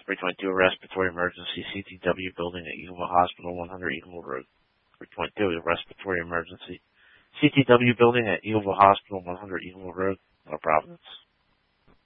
322, a respiratory emergency, CTW building at Eagleville Hospital, 100 Eagleville Road. 322, a respiratory emergency, CTW building at Eagleville Hospital, 100 Eagleville Road, North Providence.